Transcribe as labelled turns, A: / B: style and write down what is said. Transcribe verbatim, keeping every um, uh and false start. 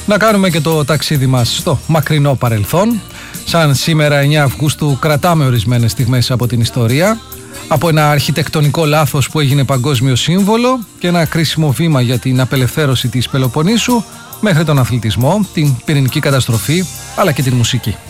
A: Να κάνουμε και το ταξίδι μας στο μακρινό παρελθόν. Σαν σήμερα εννέα Αυγούστου κρατάμε ορισμένες στιγμές από την ιστορία. Από ένα αρχιτεκτονικό λάθος που έγινε παγκόσμιο σύμβολο και ένα κρίσιμο βήμα για την απελευθέρωση της Πελοποννήσου, μέχρι τον αθλητισμό, την πυρηνική καταστροφή αλλά και την μουσική.